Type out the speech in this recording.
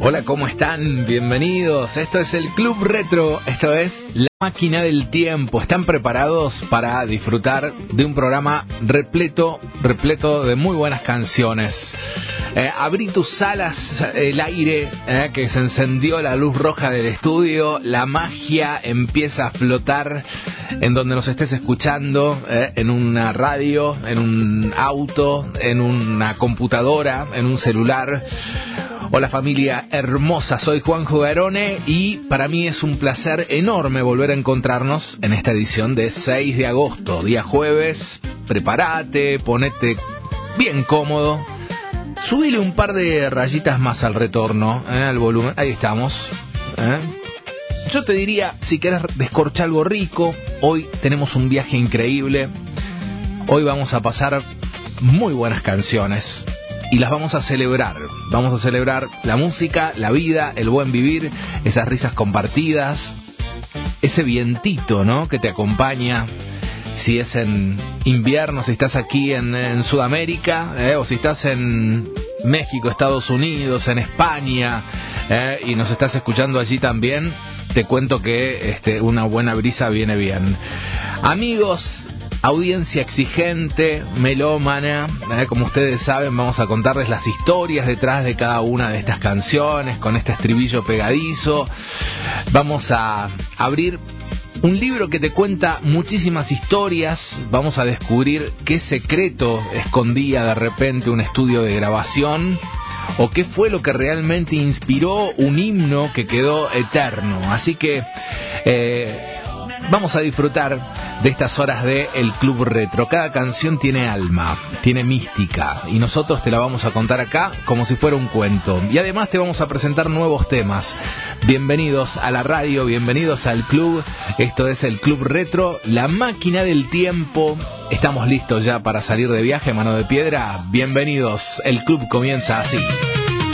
Hola, ¿cómo están? Bienvenidos. Esto es el Club Retro. Esto es La Máquina del Tiempo. ¿Están preparados para disfrutar de un programa repleto de muy buenas canciones? Abrí tus alas, el aire, que se encendió la luz roja del estudio. La magia empieza a flotar en donde nos estés escuchando, en una radio, en un auto, en una computadora, en un celular. Hola familia hermosa, soy Juanjo Garone y para mí es un placer enorme volver a encontrarnos en esta edición de 6 de agosto, día jueves. Prepárate, ponete bien cómodo, subile un par de rayitas más al retorno, al volumen, ahí estamos. Yo te diría, si querés descorchar algo rico, hoy tenemos un viaje increíble, hoy vamos a pasar muy buenas canciones. Y las vamos a celebrar la música, la vida, el buen vivir, esas risas compartidas, ese vientito, ¿no?, que te acompaña, si es en invierno, si estás aquí en Sudamérica, o si estás en México, Estados Unidos, en España, y nos estás escuchando allí también, te cuento que una buena brisa viene bien. Amigos, audiencia exigente, melómana, como ustedes saben, vamos a contarles las historias detrás de cada una de estas canciones, con este estribillo pegadizo. Vamos a abrir un libro que te cuenta muchísimas historias. Vamos a descubrir qué secreto escondía de repente un estudio de grabación, o qué fue lo que realmente inspiró un himno que quedó eterno. Así que vamos a disfrutar de estas horas de El Club Retro. Cada canción tiene alma, tiene mística, y nosotros te la vamos a contar acá como si fuera un cuento. Y además te vamos a presentar nuevos temas. Bienvenidos a la radio, bienvenidos al club. Esto es El Club Retro, La Máquina del Tiempo. Estamos listos ya para salir de viaje, mano de piedra. Bienvenidos, el club comienza así.